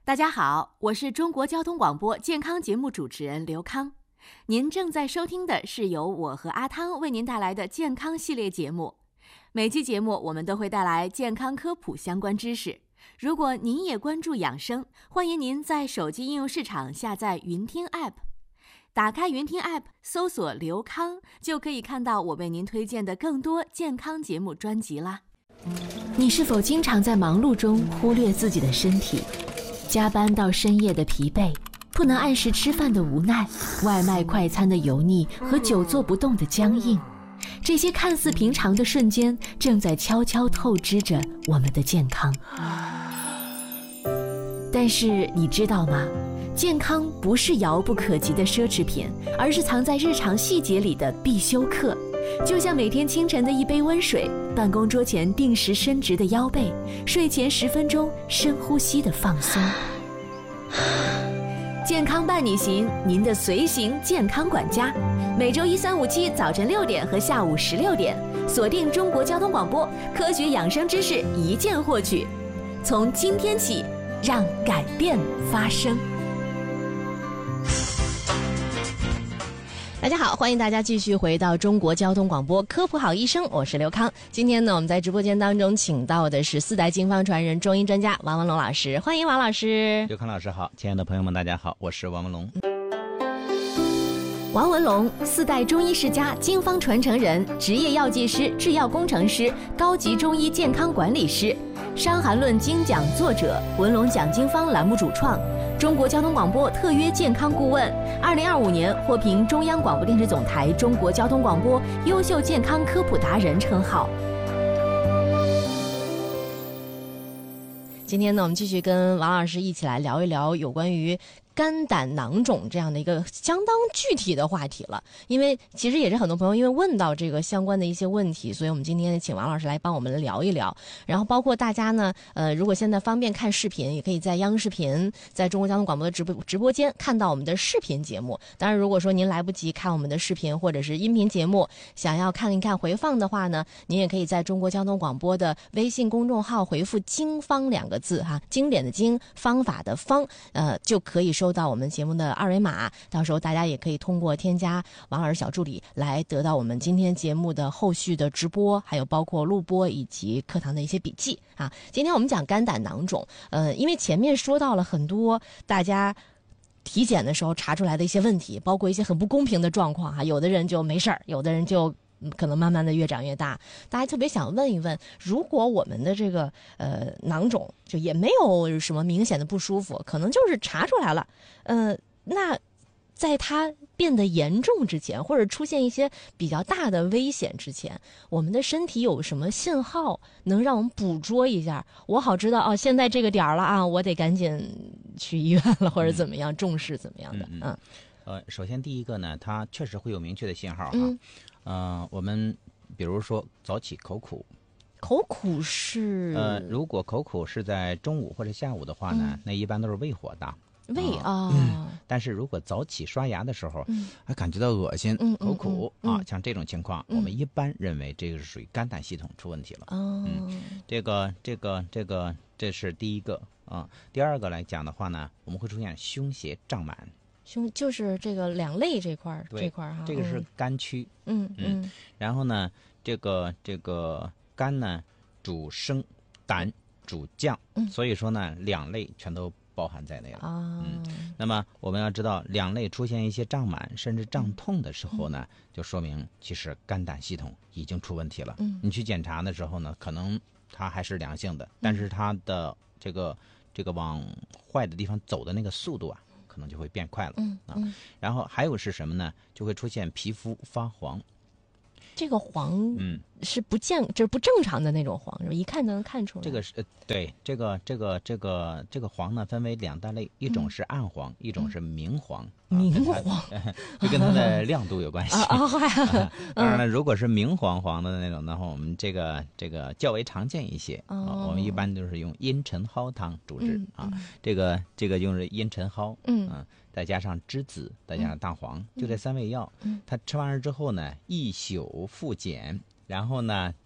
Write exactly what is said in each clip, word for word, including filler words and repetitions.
大家好，我是中国交通广播健康节目主持人刘康。您正在收听的是由我和阿汤为您带来的健康系列节目。每期节目我们都会带来健康科普相关知识。如果您也关注养生，欢迎您在手机应用市场下载云听 App， 打开云听 App， 搜索刘康，就可以看到我为您推荐的更多健康节目专辑啦。你是否经常在忙碌中忽略自己的身体？加班到深夜的疲惫，不能按时吃饭的无奈，外卖快餐的油腻和久坐不动的僵硬，这些看似平常的瞬间，正在悄悄透支着我们的健康。但是你知道吗？健康不是遥不可及的奢侈品，而是藏在日常细节里的必修课。就像每天清晨的一杯温水，办公桌前定时伸直的腰背，睡前十分钟深呼吸的放松。健康伴你行，您的随行健康管家，每周一、三、五、七早晨六点和下午十六点，锁定中国交通广播，科学养生知识一键获取。从今天起，让改变发生。大家好，欢迎大家继续回到中国交通广播科普好医生，我是刘康。今天呢，我们在直播间当中请到的是四代经方传人中医专家王文龙老师，欢迎王老师。 刘康老师好，亲爱的朋友们大家好，我是王文龙。 王文龙，四代中医世家，经方传承人，职业药剂师、制药工程师，高级中医健康管理师，伤寒论精讲作者，文龙讲经方栏目主创，中国交通广播特约健康顾问，二零二五年获评中央广播电视总台中国交通广播优秀健康科普达人称号。今天呢，我们继续跟王老师一起来聊一聊有关于肝胆囊肿这样的一个相当具体的话题了，因为其实也是很多朋友因为问到这个相关的一些问题，所以我们今天请王老师来帮我们聊一聊。然后包括大家呢，呃，如果现在方便看视频，也可以在央视频，在中国交通广播的直播直播间看到我们的视频节目。当然，如果说您来不及看我们的视频或者是音频节目，想要看一看回放的话呢，您也可以在中国交通广播的微信公众号回复“经方”两个字哈，经典的经，方法的方，呃，就可以收到我们节目的二维码，到时候大家也可以通过添加王老师小助理来得到我们今天节目的后续的直播，还有包括录播以及课堂的一些笔记啊。今天我们讲肝胆囊肿，呃，因为前面说到了很多大家体检的时候查出来的一些问题，包括一些很不公平的状况哈，有的人就没事儿，有的人就可能慢慢的越长越大。大家特别想问一问，如果我们的这个呃囊肿就也没有什么明显的不舒服，可能就是查出来了，呃，那在它变得严重之前，或者出现一些比较大的危险之前，我们的身体有什么信号能让我们捕捉一下，我好知道哦，现在这个点儿了啊，我得赶紧去医院了，或者怎么样，嗯、重视怎么样的？嗯。嗯呃，首先第一个呢，它确实会有明确的信号哈。 嗯。 呃，我们比如说早起口苦。 口苦是呃，如果口苦是在中午或者下午的话呢，嗯、那一般都是胃火大。 胃啊、哦嗯，但是如果早起刷牙的时候，嗯、还感觉到恶心、嗯、口苦、嗯嗯、啊，像这种情况、嗯，我们一般认为这个是属于肝胆系统出问题了。 哦， 嗯，这个这个这个这是第一个啊。第二个来讲的话呢，我们会出现胸胁胀满。 胸就是这个两肋这块这块哈， 这个是肝区。 嗯 嗯, 嗯。 然后呢，这个这个肝呢主升，胆主降、嗯，所以说呢，两肋全都包含在内了。 啊， 嗯，那么我们要知道，两肋出现一些胀满甚至胀痛的时候呢， 嗯、 就说明其实肝胆系统已经出问题了。 嗯， 你去检查的时候呢，可能它还是良性的，但是它的这个这个往坏的地方走的那个速度啊，可能就会变快了。 嗯啊，然后还有是什么呢？就会出现皮肤发黄。 这个黄， 嗯， 是不健，就是不正常的那种黄，一看就能看出来。 这个是呃，对，这个这个这个这个黄呢，分为两大类，一种是暗黄，嗯、一种是明黄。 嗯、明黄， 就跟它的亮度有关系。 啊啊、 当然了，如果是明黄黄的那种的话，我们这个这个较为常见一些。 哦、 啊，我们一般都是用茵陈蒿汤主治、 嗯、 啊。这个这个用是茵陈蒿， 嗯。 啊再加上栀子，再加上大黄，嗯、就这三味药。 嗯， 它吃完了之后呢，一宿复碱，然后呢，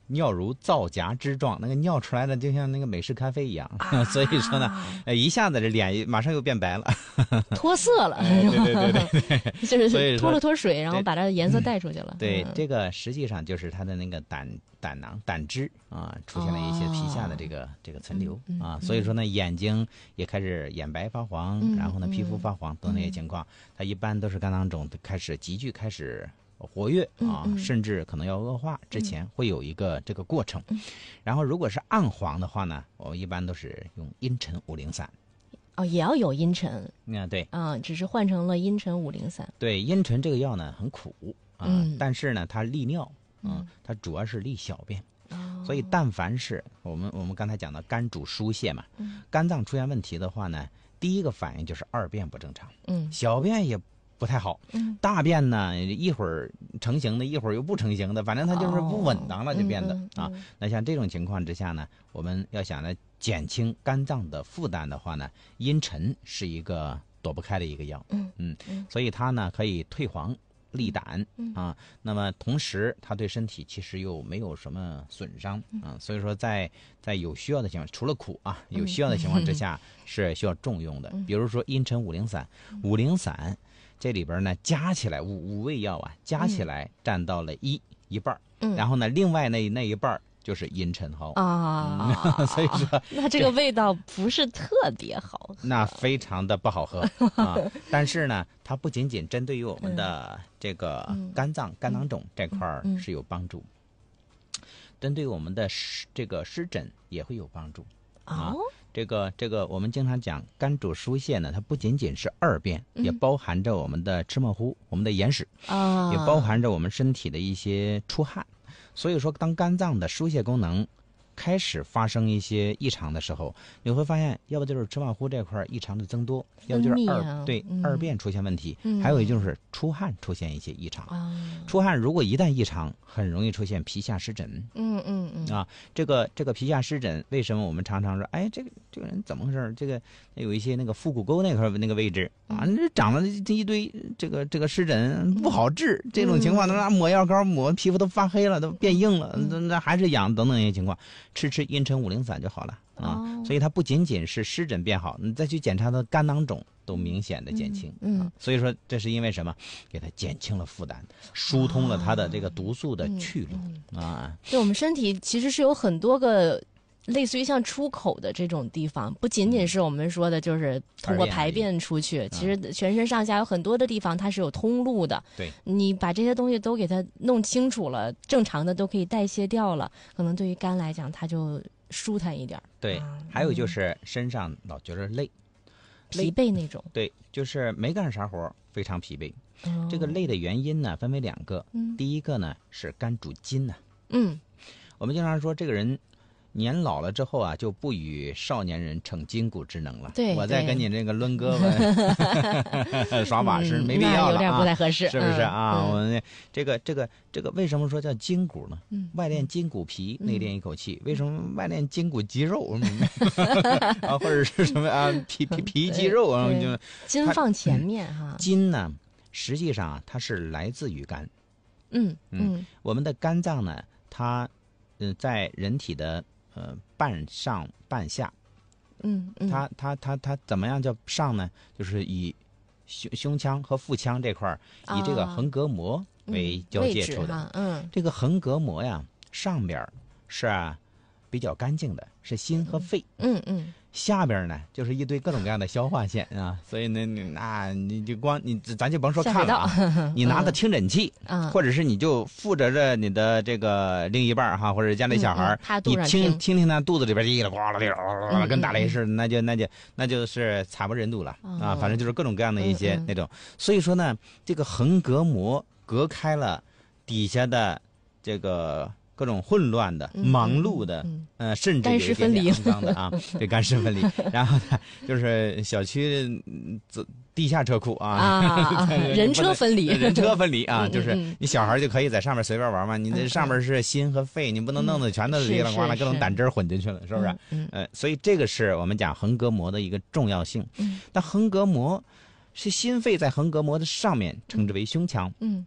尿如皂荚之状，那个尿出来的就像那个美式咖啡一样，啊、所以说呢，呃，一下子这脸马上又变白了， 脱色了， 哎、对对对对对， 就是脱了脱水，然后把它的颜色带出去了。 对， 嗯、 这个实际上就是它的那个胆胆囊、胆汁啊，出现了一些皮下的这个、哦、这个残留、嗯、啊，所以说呢，眼睛也开始眼白发黄，嗯、然后呢，皮肤发黄等等这些情况，嗯、它一般都是肝囊肿开始急剧开始。活跃啊， 嗯嗯、 甚至可能要恶化之前会有一个这个过程。嗯、然后如果是暗黄的话呢，我们一般都是用茵陈五苓散。 哦，也要有茵陈。 嗯，对。 啊，只是换成了茵陈五苓散。 对，茵陈这个药呢很苦啊， 嗯、 但是呢它利尿，嗯，它主要是利小便。 哦、 所以但凡是我们我们刚才讲的肝主疏泄嘛，嗯、肝脏出现问题的话呢，第一个反应就是二便不正常， 嗯， 小便也不太好， 嗯， 大便呢一会儿成型的，一会儿又不成型的，反正它就是不稳当了，就变得、 哦嗯嗯、 啊。那像这种情况之下呢，我们要想呢减轻肝脏的负担的话呢，茵陈是一个躲不开的一个药， 嗯嗯，所以它呢可以退黄利胆、 嗯、 啊。那么同时它对身体其实又没有什么损伤啊，所以说在在有需要的情况，除了苦啊，有需要的情况之下、嗯、是需要重用的。比如说茵陈五苓散，五苓散。这里边呢，加起来五五味药啊，加起来占到了一、嗯、一半、嗯、然后呢，另外那那一半就是茵陈蒿啊、 嗯，所以说那这个味道不是特别好， 那非常的不好喝啊。但是呢，它不仅仅针对于我们的这个肝脏、嗯、肝囊肿这块是有帮助，嗯、针对我们的湿这个湿疹也会有帮助啊。 哦这个这个，我们经常讲肝主疏泄呢，它不仅仅是二便，嗯、也包含着我们的芝麻糊、我们的眼屎啊， 也包含着我们身体的一些出汗。所以说，当肝脏的疏泄功能开始发生一些异常的时候，你会发现，要不就是芝麻糊这块异常的增多，要不就是二、 啊、 对、嗯、二便出现问题， 嗯、 还有就是出汗出现一些异常。 啊、 出汗如果一旦异常，很容易出现皮下湿疹。 嗯嗯嗯啊，这个这个皮下湿疹，为什么我们常常说，哎，这个这个人怎么回事？这个有一些那个腹股沟那块那个位置啊，这长了这一堆这个这个湿疹不好治，这种情况，那抹药膏抹皮肤都发黑了，都变硬了，那那还是痒等等一些情况，吃吃茵陈五苓散就好了啊。 哦、 所以它不仅仅是湿疹变好，你再去检查它的肝囊肿都明显的减轻。 嗯，嗯啊、所以说这是因为什么？给它减轻了负担，疏通了它的这个毒素的去路、 嗯嗯、 啊。 对，我们身体其实是有很多个类似于像出口的这种地方，不仅仅是我们说的就是通过排便出去， 嗯、 其实全身上下有很多的地方它是有通路的。 对， 你把这些东西都给它弄清楚了，正常的都可以代谢掉了，可能对于肝来讲它就舒坦一点。 对， 啊、 还有就是身上老觉得累。 疲惫那种， 对，就是没干啥活，非常疲惫。 哦、 这个累的原因呢，分为两个。 嗯、 第一个呢是肝主筋呐、啊。 嗯， 我们经常说这个人年老了之后啊，就不与少年人逞筋骨之能了。 对， 我再跟你这个抡胳膊、耍把式， 嗯、 没必要了、啊， 有点不太合适， 是不是啊？ 嗯、 我们这个这个这个，为什么说叫筋骨呢？ 嗯、 外练筋骨皮，内练一口气。嗯、为什么外练筋骨肌肉啊，或者是什么啊皮皮皮肌肉啊？就筋放前面哈。 筋呢，实际上啊，它是来自于肝。 嗯嗯，嗯我们的肝脏呢，它嗯、呃、在人体的呃半上半下。 嗯嗯， 它它它它怎么样叫上呢？就是以胸胸腔和腹腔这块以这个横膈膜为交界处的。 啊、嗯，嗯这个横膈膜呀，上边是啊比较干净的，是心和肺。 嗯嗯。嗯下边呢，就是一堆各种各样的消化腺啊，所以呢，那你就光你咱就甭说看了啊，你拿个听诊器， 嗯、 或者是你就负责着你的这个另一半哈，或者家里小孩， 嗯、 你听听听他肚子里边叽里呱啦哩啦， 嗯、 跟打雷似的，那就那就那就是惨不忍睹了、 嗯、 啊！反正就是各种各样的一些嗯、 那种，所以说呢，这个横膈膜隔开了底下的这个。各种混乱的、忙碌的， 嗯呃，甚至有一点点肮脏的啊，对，干湿分离。然后呢，就是小区走地下车库啊， 啊人车分离， 人车分离啊， 嗯、 就是你小孩就可以在上面随便玩嘛，你这上面是心和肺，你不能弄得全都里里呱啦，各种胆汁混进去了，是不是？ 嗯， 呃，所以这个是我们讲横膈膜的一个重要性。 嗯， 但横膈膜是心肺在横膈膜的上面，称之为胸腔。 嗯。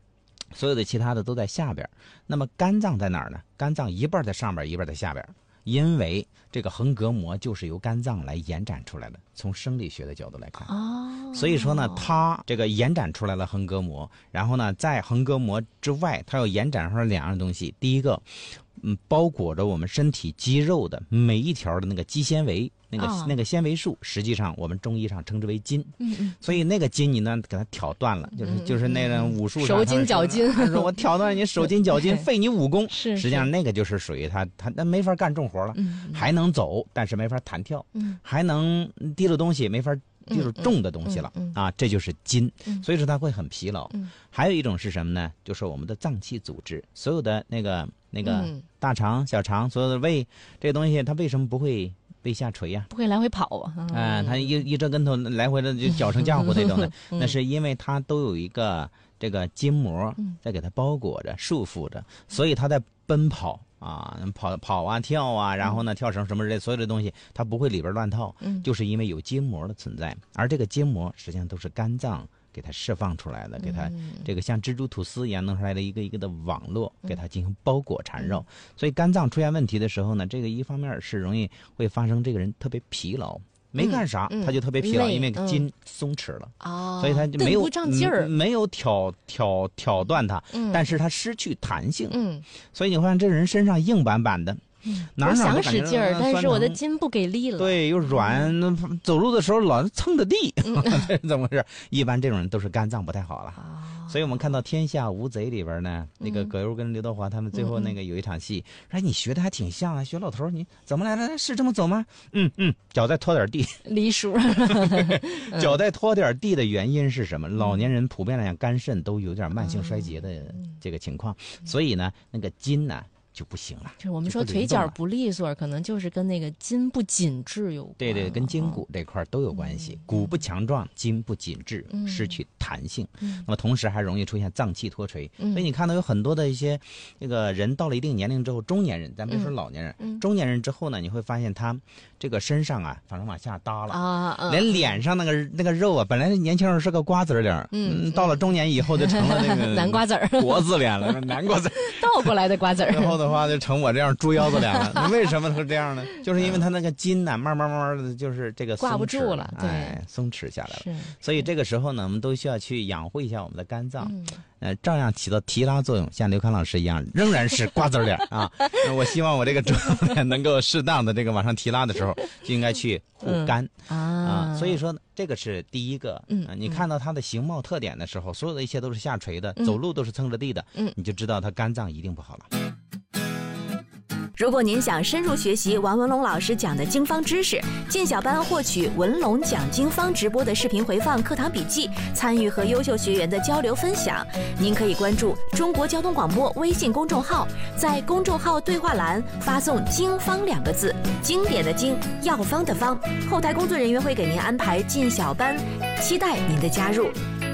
所有的其他的都在下边。那么肝脏在哪儿呢？肝脏一半在上边，一半在下边。因为这个横膈膜就是由肝脏来延展出来的，从生理学的角度来看， 哦， 所以说呢，它这个延展出来了横膈膜，然后呢，在横膈膜之外，它要延展出来两样东西。第一个，嗯，包裹着我们身体肌肉的每一条的那个肌纤维，那个、哦、那个纤维素，实际上我们中医上称之为筋。 嗯嗯。 所以那个筋你呢，给它挑断了，就是、嗯、就是那个武术上手筋脚筋， 他说我挑断你手筋脚筋，废你武功。 是。 实际上那个就是属于他他那没法干重活了， 嗯嗯， 还能走，但是没法弹跳， 嗯， 还能提着东西，没法。就是重的东西了、 嗯嗯、 啊，这就是筋、 嗯， 所以说它会很疲劳、 嗯。 还有一种是什么呢？就是我们的脏器组织，所有的那个那个大肠、小肠，所有的胃这个东西，它为什么不会被下垂呀、啊？ 不会来回跑啊？ 哎、嗯，它一一折跟头来回的就搅成浆糊那种的， 嗯、 那是因为它都有一个这个筋膜在给它包裹着、束缚着，所以它在奔跑。啊，跑跑啊，跳啊，然后呢，跳绳什么之类，所有的东西它不会里边乱套， 嗯， 就是因为有筋膜的存在，而这个筋膜实际上都是肝脏给它释放出来的，给它这个像蜘蛛吐丝一样弄出来的一个一个的网络，给它进行包裹缠绕。所以肝脏出现问题的时候呢，这个一方面是容易会发生这个人特别疲劳。没干啥、 嗯嗯， 他就特别疲劳，因为筋嗯、 松弛了， 哦， 所以他就没有不胀劲儿， 没有挑挑挑断它、 嗯， 但是他失去弹性， 嗯， 所以你会看这人身上硬板板的， 嗯， 哪哪想使劲儿，但是我的筋不给力了， 对，又软，嗯、走路的时候老蹭着地， 嗯、 这是怎么回事？一般这种人都是肝脏不太好了。 哦所以我们看到《天下无贼》里边呢，那个葛优跟刘德华他们最后那个有一场戏，哎、嗯，你学的还挺像啊，学老头你怎么来了？是这么走吗？嗯嗯，脚再拖点地。 梨树。 脚再拖点地的原因是什么？老年人普遍来讲肝肾都有点慢性衰竭的这个情况，嗯、所以呢，那个筋呢就不行了。 就是我们说腿脚不利索，可能就是跟那个筋不紧致有关。 对对，跟筋骨这块都有关系。嗯、骨不强壮，筋不紧致， 嗯、 失去弹性。 嗯、 那么同时还容易出现脏器脱垂。 嗯、 所以你看到有很多的一些那个人到了一定年龄之后，中年人，咱别说老年人， 嗯、 中年人之后呢，你会发现他这个身上啊，反正往下耷了啊，嗯、 连脸上那个那个肉啊，本来年轻人是个瓜子脸， 嗯， 到了中年以后就成了那个南瓜子儿， 国字脸了，南瓜子儿， 倒过来的瓜子儿。 然后的话就成我这样猪腰子脸了。为什么是这样呢？就是因为他那个筋呢、啊，慢慢慢慢的就是这个挂不住了，对， 哎，松弛下来了。 是， 所以这个时候呢，我们都需要去养护一下我们的肝脏， 嗯、 呃，照样起到提拉作用，像刘康老师一样，仍然是瓜子脸啊。我希望我这个猪腰脸能够适当的这个往上提拉的时候，就应该去护肝、 嗯、 啊。所以说这个是第一个。 嗯、 呃，你看到它的形貌特点的时候，所有的一切都是下垂的， 嗯、 走路都是蹭着地的， 嗯， 你就知道它肝脏一定不好了。 如果您想深入学习王文龙老师讲的经方知识，进小班获取文龙讲经方直播的视频回放、课堂笔记，参与和优秀学员的交流分享，您可以关注中国交通广播微信公众号，在公众号对话栏发送“经方”两个字，经典的经，药方的方，后台工作人员会给您安排进小班，期待您的加入。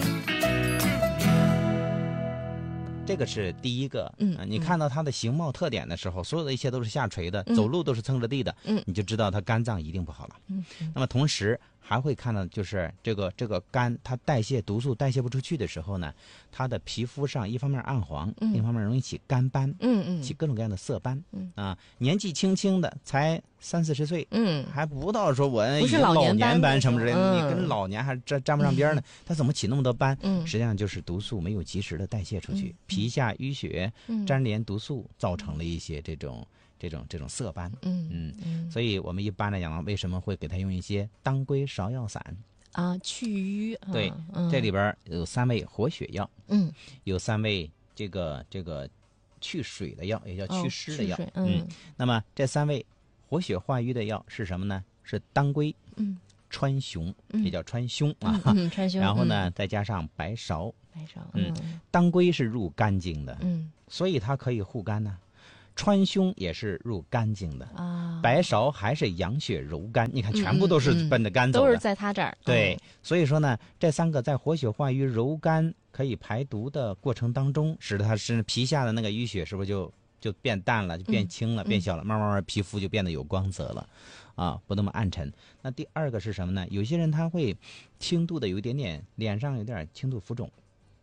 这个是第一个， 嗯、 呃，你看到它的形貌特点的时候，所有的一切都是下垂的， 嗯、 走路都是蹭着地的， 嗯， 你就知道它肝脏一定不好了。 嗯， 那么同时还会看到，就是这个这个肝它代谢毒素代谢不出去的时候呢，它的皮肤上一方面暗黄， 嗯、 另一方面容易起肝斑， 嗯嗯， 起各种各样的色斑， 嗯啊，年纪轻轻的才三四十岁， 嗯， 还不到说我不是老年斑斑什么之类的， 嗯、 你跟老年还沾沾不上边呢，它怎么起那么多斑？ 嗯， 实际上就是毒素没有及时的代谢出去， 嗯、 皮下淤血、 嗯、 粘连毒素造成了一些这种。这种这种色斑， 嗯嗯嗯， 所以我们一般来讲，为什么会给他用一些当归芍药散啊，去瘀？啊、 对、 嗯， 这里边有三味活血药， 嗯， 有三味这个这个去水的药，也叫去湿的药， 哦、嗯, 嗯。那么这三味活血化瘀的药是什么呢？是当归， 嗯， 川芎， 嗯、 也叫川芎啊， 嗯，川芎。 然后呢，再加上白芍， 白芍， 嗯，当归是入肝经的， 嗯， 所以它可以护肝呢。川芎也是入肝经的啊， 白芍还是养血柔肝，你看全部都是奔着肝走的， 都是在他这儿。 对， 嗯、 所以说呢，这三个在活血化瘀、柔肝可以排毒的过程当中，使得它是皮下的那个淤血是不是就就变淡了，就变轻了， 嗯、 变小了，慢慢慢皮肤就变得有光泽了，啊，不那么暗沉。那第二个是什么呢？有些人他会轻度的有一点点脸上有点轻度浮肿。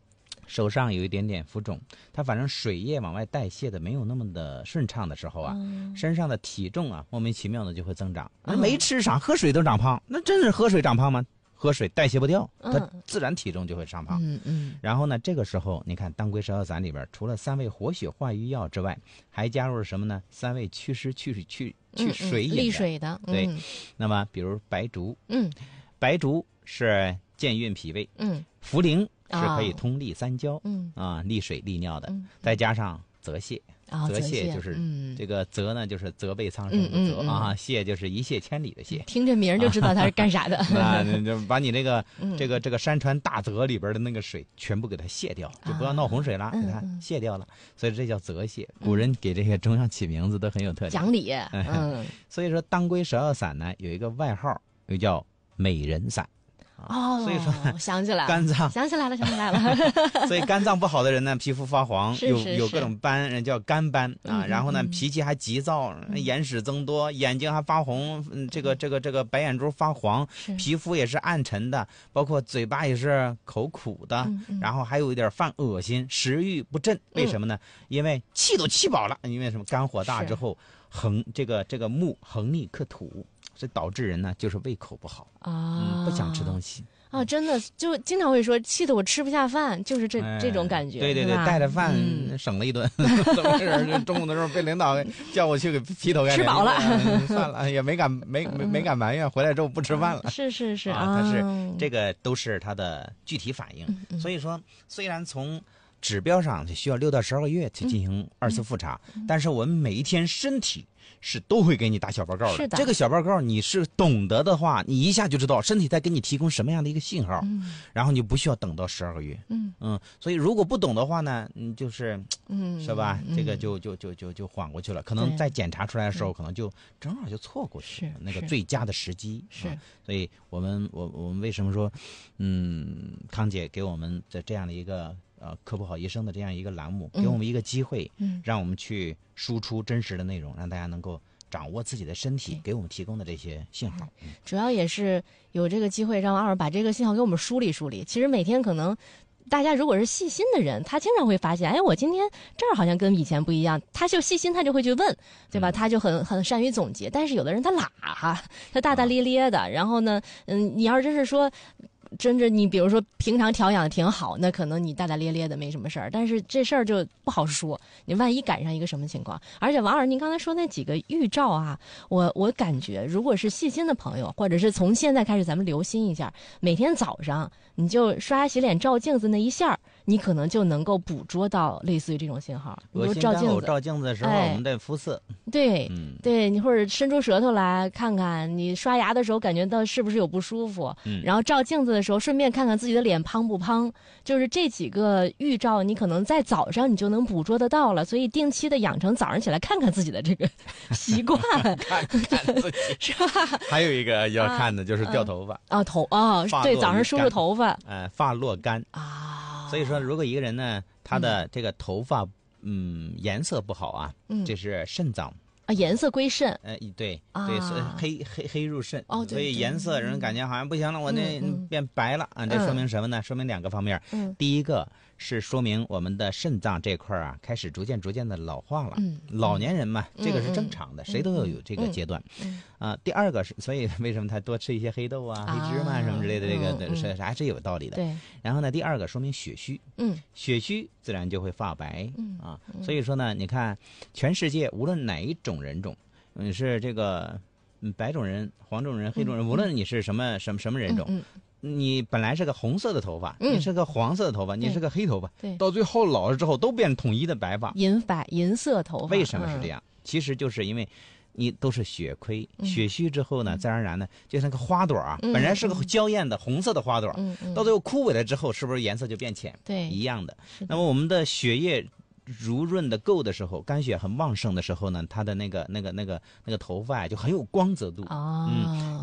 手上有一点点浮肿，它反正水液往外代谢的没有那么的顺畅的时候啊， 嗯、 身上的体重啊莫名其妙的就会增长。 嗯、 没吃啥，喝水都长胖，那真是喝水长胖吗？喝水代谢不掉，它自然体重就会上胖。 嗯嗯。 然后呢，这个时候你看当归蛇药散里边，除了三味活血化瘀药之外，还加入了什么呢？三味祛湿去水去去水饮的， 利水的。 对。那么比如白术， 嗯， 白术是健运脾胃， 嗯， 茯苓是可以通利三焦， 嗯啊，利水利尿的， 嗯、 再加上泽泻。 哦、 泽泻就是、 嗯、 这个泽呢，就是泽被苍生的泽、 嗯嗯嗯、 啊，泻就是一泻千里的泻。 听这名就知道它是干啥的。 那就把你这个、 嗯、 这个这个山川大泽里边的那个水全部给它泻掉，就不要闹洪水了， 啊、 给它泻掉了。所以这叫泽泻。古人给这些中药起名字都很有特点， 讲理。嗯， 所以说当归蛇药散呢有一个外号，又叫美人散。 哦， 所以说想起来了， 肝脏想起来了，想起来了。 所以肝脏不好的人呢，皮肤发黄， 是是是有有各种斑，人叫肝斑啊。 嗯、 然后呢， 嗯、 脾气还急躁， 嗯、 眼屎增多，眼睛还发红，嗯、这个这个这个白眼珠发黄，皮肤也是暗沉的，包括嘴巴也是口苦的， 嗯嗯、 然后还有一点犯恶心，食欲不振。为什么呢？嗯、因为气都气饱了，因为什么？肝火大之后，横这个这个木横逆克土。这导致人呢，就是胃口不好啊、 嗯，不想吃东西啊，真的就经常会说气得我吃不下饭，就是这、哎、这种感觉。 对对对，带着饭、嗯、省了一顿，怎么回事？中午的时候被领导叫我去给劈头盖脸， 吃饱了， 嗯、算了，也没敢没没没敢埋怨，回来之后不吃饭了。 是是是啊，它是这个都是它的具体反应。 嗯、 所以说，虽然从指标上需要六到十二个月去进行二次复查， 嗯、 但是我们每一天身体是都会给你打小报告的。 是的， 这个小报告你是懂得的话，你一下就知道身体在给你提供什么样的一个信号， 嗯、 然后你不需要等到十二个月。 嗯嗯，所以如果不懂的话呢，你就是嗯， 是吧？ 嗯、 这个就就就就就晃过去了，可能在检查出来的时候，可能就正好就错过去了那个最佳的时机。 是， 啊、所以我们我我们为什么说，嗯，康姐给我们的这样的一个。呃，科普好医生的这样一个栏目，给我们一个机会， 嗯， 让我们去输出真实的内容，让大家能够掌握自己的身体给我们提供的这些信号。 嗯、主要也是有这个机会让王老师把这个信号给我们梳理梳理。其实每天可能大家如果是细心的人，他经常会发现，哎，我今天这儿好像跟以前不一样。他就细心，他就会去问，对吧？他就很很善于总结。但是有的人他懒哈，他大大咧咧的。然后呢，嗯，你要是真是说。真是你比如说平常调养的挺好，那可能你大大咧咧的没什么事儿，但是这事儿就不好说，你万一赶上一个什么情况。而且王老师您刚才说那几个预兆啊，我我感觉如果是细心的朋友，或者是从现在开始咱们留心一下，每天早上你就刷牙洗脸照镜子那一下，你可能就能够捕捉到类似于这种信号。 恶心干呕照镜子的时候， 哎、 我们的肤色对、 嗯、 对，你或者伸出舌头来看看，你刷牙的时候感觉到是不是有不舒服， 嗯、 然后照镜子的时候顺便看看自己的脸胖不胖，就是这几个预兆你可能在早上你就能捕捉得到了，所以定期的养成早上起来看看自己的这个习惯看看自己是吧？ 还有一个要看的就是掉头发啊、嗯、头啊、哦、对，早上梳梳头发， 呃发落干啊， 所以说如果一个人呢他的这个头发嗯颜色不好啊， 嗯， 这是肾脏啊，颜色归肾， 呃，对、 啊、 对，所以黑黑黑入肾， 哦， 所以颜色人感觉好像不行了，嗯、我那变白了、嗯、啊，这说明什么呢？嗯、说明两个方面， 嗯， 第一个是说明我们的肾脏这块啊开始逐渐逐渐的老化了， 嗯， 老年人嘛， 嗯、 这个是正常的， 嗯、 谁都要有这个阶段， 嗯啊、呃，第二个是，所以为什么他多吃一些黑豆啊、 啊黑芝麻什么之类的，这个、 嗯、 是还是有道理的， 对。 然后呢，第二个说明血虚， 嗯， 血虚自然就会发白， 嗯啊，所以说呢，你看全世界无论哪一种人种。你是这个白种人、黄种人、黑种人， 嗯、 无论你是什么什么什么人种， 嗯嗯、你本来是个红色的头发， 嗯、 你是个黄色的头发，你是个黑头发， 对， 到最后老了之后都变统一的白发， 银白银色头发。 为什么是这样？嗯、其实就是因为你都是血亏、 嗯、 血虚之后呢，自然而然呢，就像个花朵啊， 嗯、 本来是个娇艳的红色的花朵， 嗯嗯、 到最后枯萎了之后，是不是颜色就变浅？ 对， 一样的。那么我们的血液濡润的够的时候，肝血很旺盛的时候呢，它的那个那个那个那个头发呀就很有光泽度。 哦， 嗯，